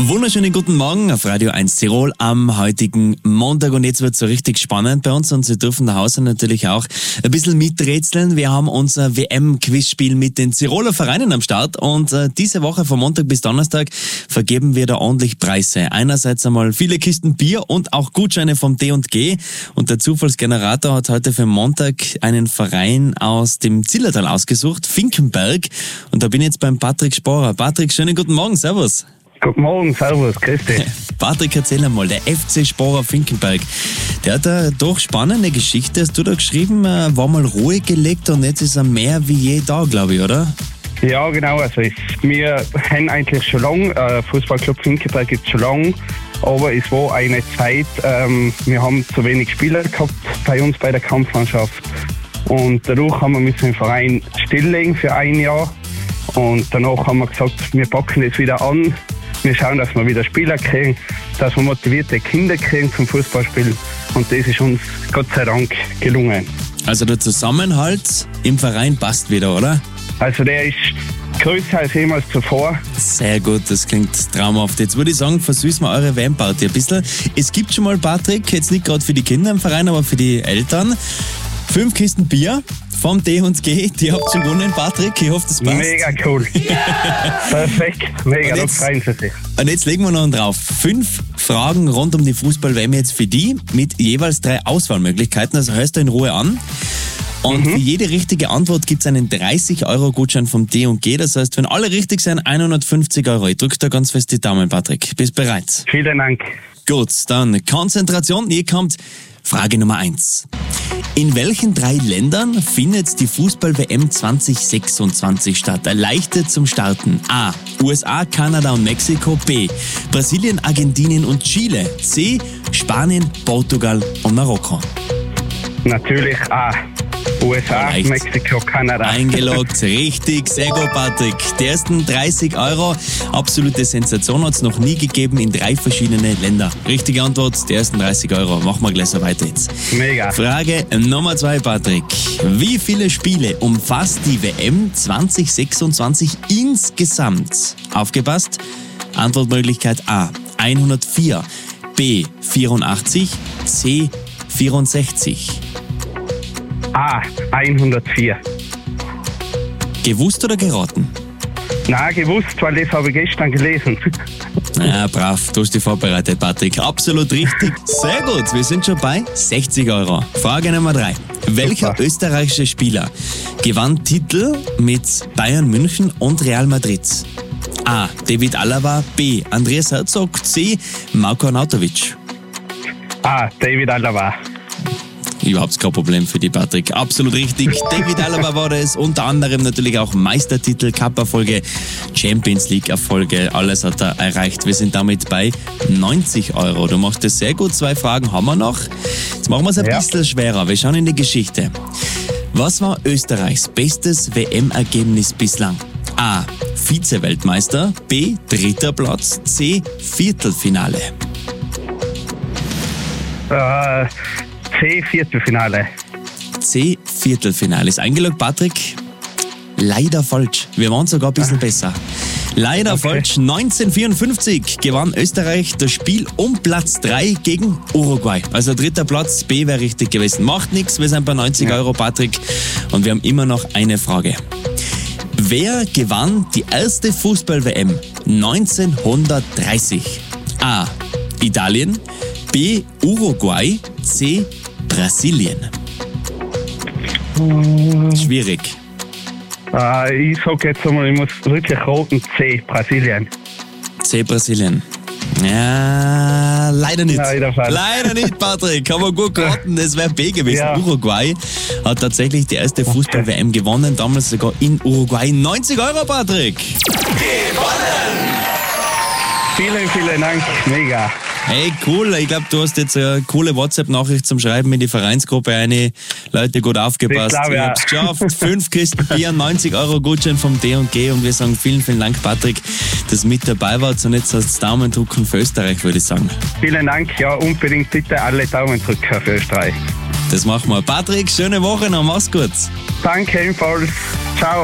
Wunderschönen guten Morgen auf Radio 1 Tirol am heutigen Montag und jetzt wird es so richtig spannend bei uns und Sie dürfen nach Hause natürlich auch ein bisschen miträtseln. Wir haben unser WM-Quizspiel mit den Tiroler Vereinen am Start und diese Woche von Montag bis Donnerstag vergeben wir da ordentlich Preise. Einerseits einmal viele Kisten Bier und auch Gutscheine vom D&G und der Zufallsgenerator hat heute für Montag einen Verein aus dem Zillertal ausgesucht, Finkenberg, und da bin ich jetzt beim Patrick Sporer. Patrick, schönen guten Morgen, servus. Guten Morgen, servus, grüß dich. Patrick, erzähl einmal, der FC Sporer Finkenberg, der hat eine doch spannende Geschichte, hast du da geschrieben, war mal Ruhe gelegt und jetzt ist er mehr wie je da, glaube ich, oder? Ja, genau, also wir haben eigentlich schon lange, Fußballclub Finkenberg gibt es schon lange, aber es war eine Zeit, wir haben zu wenig Spieler gehabt bei uns bei der Kampfmannschaft und dadurch haben wir den Verein stilllegen für ein Jahr und danach haben wir gesagt, wir packen das wieder an. Wir schauen, dass wir wieder Spieler kriegen, dass wir motivierte Kinder kriegen zum Fußballspielen. Und das ist uns Gott sei Dank gelungen. Also der Zusammenhalt im Verein passt wieder, oder? Also der ist größer als jemals zuvor. Sehr gut, das klingt traumhaft. Jetzt würde ich sagen, versüßen wir eure WM-Party ein bisschen. Es gibt schon mal, Patrick, jetzt nicht gerade für die Kinder im Verein, aber für die Eltern, 5 Kisten Bier vom D&G, die habt ihr gewonnen, Patrick. Ich hoffe, das passt. Mega cool. Perfekt, mega, das freuen Sie sich. Und jetzt legen wir noch drauf. 5 Fragen rund um die Fußball-WM jetzt für die mit jeweils 3 Auswahlmöglichkeiten. Also hörst du in Ruhe an. Und für jede richtige Antwort gibt es einen 30-Euro-Gutschein vom D&G. Das heißt, wenn alle richtig sind, 150 Euro. Ich drücke da ganz fest die Daumen, Patrick. Bist bereit? Vielen Dank. Gut, dann Konzentration. Hier kommt Frage Nummer 1. In welchen 3 Ländern findet die Fußball-WM 2026 statt? Erleichtert zum Starten. A. USA, Kanada und Mexiko. B. Brasilien, Argentinien und Chile. C. Spanien, Portugal und Marokko. Natürlich A. USA, Leicht. Mexiko, Kanada. Eingeloggt, richtig, sehr gut, Patrick. Die ersten 30 Euro, absolute Sensation, hat es noch nie gegeben in 3 verschiedene Länder. Richtige Antwort, die ersten 30 Euro. Machen wir gleich so weiter jetzt. Mega. Frage Nummer 2, Patrick. Wie viele Spiele umfasst die WM 2026 insgesamt? Aufgepasst? Antwortmöglichkeit A, 104, B, 84, C, 64. A, 104. Gewusst oder geraten? Nein, gewusst, weil das habe ich gestern gelesen. Ja, brav, du hast dich vorbereitet, Patrick. Absolut richtig. Sehr gut, wir sind schon bei 60 Euro. Frage Nummer 3. Welcher Super. österreichische Spieler gewann Titel mit Bayern München und Real Madrid? A. David Alaba, B. Andreas Herzog, C. Marko Arnautovic. A, David Alaba. Überhaupt kein Problem für die, Patrick. Absolut richtig. David Alaba war das. Unter anderem natürlich auch Meistertitel, Cup-Erfolge, Champions League-Erfolge. Alles hat er erreicht. Wir sind damit bei 90 Euro. Du machst das sehr gut. 2 Fragen haben wir noch. Jetzt machen wir es ein bisschen schwerer. Wir schauen in die Geschichte. Was war Österreichs bestes WM-Ergebnis bislang? A. Vize-Weltmeister. B. 3. Platz. C. Viertelfinale. C, Viertelfinale. C, Viertelfinale. Ist eingeloggt, Patrick? Leider falsch. Wir waren sogar ein bisschen besser. Leider falsch. 1954 gewann Österreich das Spiel um Platz 3 gegen Uruguay. Also 3. Platz, B wäre richtig gewesen. Macht nichts, wir sind bei 90 Euro, Patrick. Und wir haben immer noch eine Frage. Wer gewann die erste Fußball-WM 1930? A. Italien, B. Uruguay, C. Brasilien. Schwierig. Ich sage jetzt einmal, ich muss wirklich raten, C, Brasilien. C. Brasilien. Ja, leider nicht. Leider falsch. Leider nicht, Patrick. Haben wir gut geraten. Es wäre B gewesen. Ja. Uruguay hat tatsächlich die erste Fußball-WM gewonnen. Damals sogar in Uruguay. 90 Euro, Patrick. Vielen, vielen Dank, mega. Hey, cool. Ich glaube, du hast jetzt eine coole WhatsApp-Nachricht zum Schreiben in die Vereinsgruppe eine. Leute, gut aufgepasst. Ich hab's geschafft. 5 Kisten Bier, 90 Euro Gutschein vom D&G und wir sagen vielen, vielen Dank, Patrick, dass du mit dabei warst und jetzt hast du Daumen drücken für Österreich, würde ich sagen. Vielen Dank, ja, unbedingt bitte alle Daumen drücken für Österreich. Das machen wir. Patrick, schöne Woche noch, mach's gut. Danke ebenfalls. Ciao.